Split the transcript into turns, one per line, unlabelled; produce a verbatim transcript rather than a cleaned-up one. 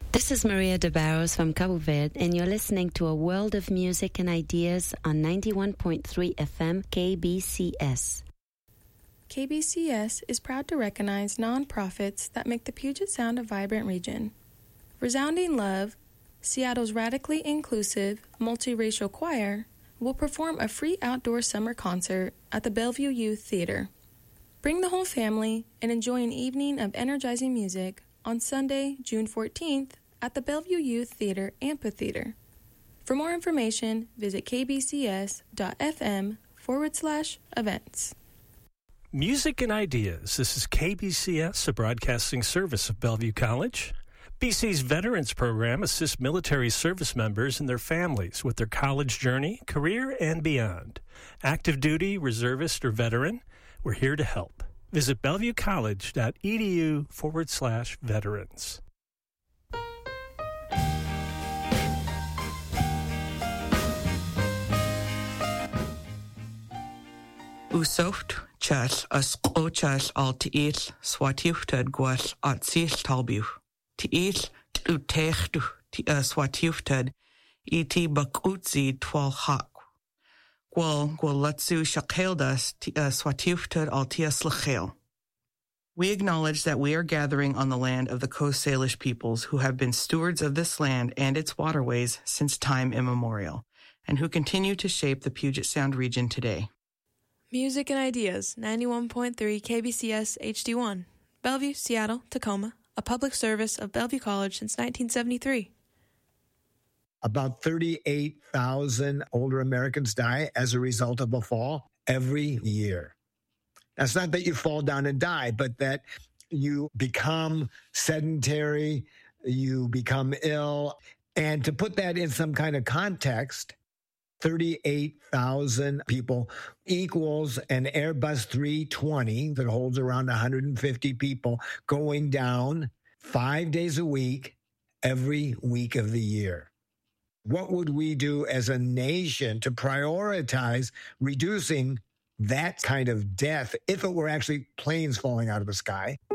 This is Maria de Barros from Cabo Verde, and you're listening to a world of music and ideas on ninety-one point three F M K B C S.
K B C S is proud to recognize nonprofits that make the Puget Sound a vibrant region. Resounding Love, Seattle's radically inclusive, multiracial choir, will perform a free outdoor summer concert at the Bellevue Youth Theater. Bring the whole family and enjoy an evening of energizing music on Sunday, June fourteenth, at the Bellevue Youth Theater Amphitheater. For more information, visit kbcs.fm forward slash events.
Music and Ideas. This is K B C S, a broadcasting service of Bellevue College. B C's Veterans Program assists military service members and their families with their college journey, career, and beyond. Active duty, reservist, or veteran, we're here to help. Visit bellevuecollege.edu forward slash veterans.
Usoft chas as qochas al tiis swatiuftad gwas at sis talbu. Tiis utechtu ti swatiuftad iti bakutzi twal hak. Gwal gwal latsu shakeldas ti swatiuftad al tias lachel. We acknowledge that we are gathering on the land of the Coast Salish peoples who have been stewards of this land and its waterways since time immemorial, and who continue to shape the Puget Sound region today.
Music and Ideas, ninety-one point three K B C S H D one, Bellevue, Seattle, Tacoma, a public service of Bellevue College since nineteen seventy-three.
About thirty-eight thousand older Americans die as a result of a fall every year. That's not that you fall down and die, but that you become sedentary, you become ill. And to put that in some kind of context, thirty-eight thousand people equals an Airbus three twenty that holds around one hundred fifty people going down five days a week, every week of the year. What would we do as a nation to prioritize reducing that kind of death if it were actually planes falling out of the sky?